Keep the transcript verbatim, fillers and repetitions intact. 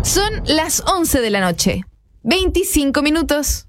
Son las once de la noche. veinticinco minutos.